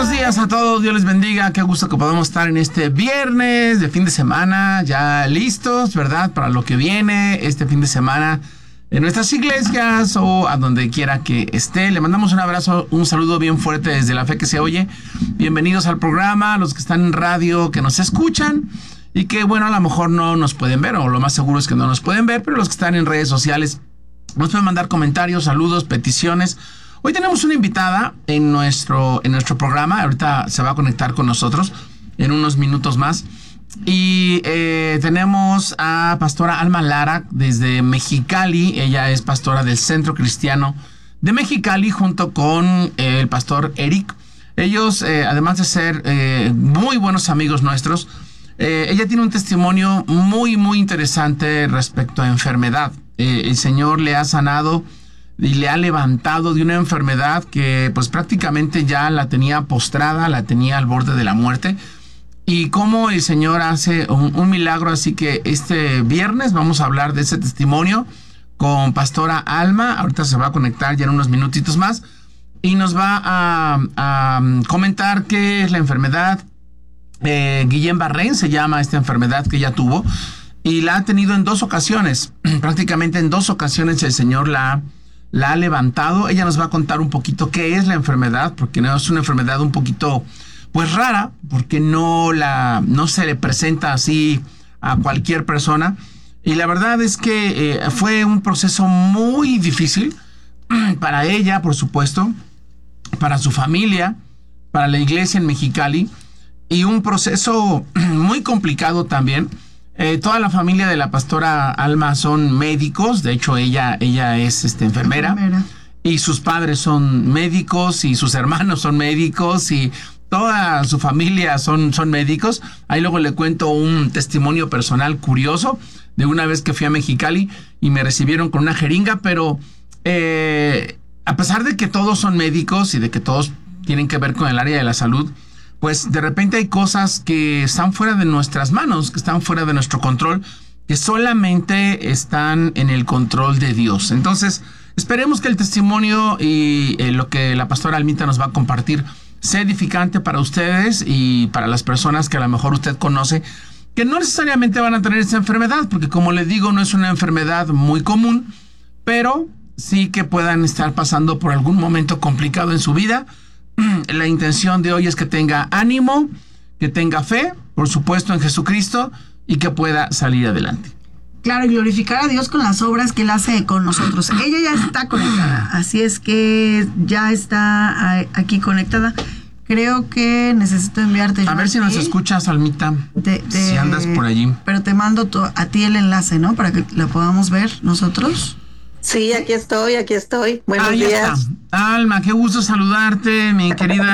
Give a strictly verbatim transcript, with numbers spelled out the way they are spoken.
buenos días a todos, Dios les bendiga, qué gusto que podamos estar en este viernes de fin de semana, ya listos, ¿verdad? Para lo que viene este fin de semana en nuestras iglesias o a donde quiera que esté. Le mandamos un abrazo, un saludo bien fuerte desde La Fe que se oye. Bienvenidos al programa, los que están en radio, que nos escuchan y que, bueno, a lo mejor no nos pueden ver, o lo más seguro es que no nos pueden ver, pero los que están en redes sociales nos pueden mandar comentarios, saludos, peticiones. Hoy tenemos una invitada en nuestro, en nuestro programa. Ahorita se va a conectar con nosotros en unos minutos más. Y eh, tenemos a Pastora Alma Lara desde Mexicali. Ella es pastora del Centro Cristiano de Mexicali junto con eh, el pastor Eric. Ellos, eh, además de ser eh, muy buenos amigos nuestros, eh, ella tiene un testimonio muy, muy interesante respecto a enfermedad. Eh, el Señor le ha sanado y le ha levantado de una enfermedad que pues prácticamente ya la tenía postrada, la tenía al borde de la muerte. Y cómo el Señor hace un, un milagro. Así que este viernes vamos a hablar de ese testimonio con Pastora Alma. Ahorita se va a conectar ya en unos minutitos más. Y nos va a, a comentar qué es la enfermedad. Eh, Guillain-Barré se llama esta enfermedad que ella tuvo. Y la ha tenido en dos ocasiones. Prácticamente en dos ocasiones el Señor la ha la ha levantado. Ella nos va a contar un poquito qué es la enfermedad, porque no es una enfermedad un poquito pues rara, porque no la no se le presenta así a cualquier persona. Y la verdad es que eh, fue un proceso muy difícil para ella, por supuesto, para su familia, para la iglesia en Mexicali, y un proceso muy complicado también. Eh, toda la familia de la pastora Alma son médicos. De hecho, ella, ella es este, enfermera, enfermera y sus padres son médicos y sus hermanos son médicos y toda su familia son, son médicos. Ahí luego le cuento un testimonio personal curioso de una vez que fui a Mexicali y me recibieron con una jeringa, pero eh, a pesar de que todos son médicos y de que todos tienen que ver con el área de la salud, pues de repente hay cosas que están fuera de nuestras manos, que están fuera de nuestro control, que solamente están en el control de Dios. Entonces, esperemos que el testimonio y eh, lo que la pastora Almita nos va a compartir sea edificante para ustedes y para las personas que a lo mejor usted conoce, que no necesariamente van a tener esta enfermedad, porque como les digo, no es una enfermedad muy común, pero sí que puedan estar pasando por algún momento complicado en su vida. La intención de hoy es que tenga ánimo, que tenga fe, por supuesto, en Jesucristo y que pueda salir adelante. Claro, y glorificar a Dios con las obras que Él hace con nosotros. Ella ya está conectada, así es que ya está aquí conectada. Creo que necesito enviarte... A ver si nos escuchas, Almita, de, de, si andas por allí. Pero te mando to, a ti el enlace, ¿no? Para que la podamos ver nosotros. Sí, aquí estoy, aquí estoy. Buenos Ahí días. Está. Alma, qué gusto saludarte, mi querida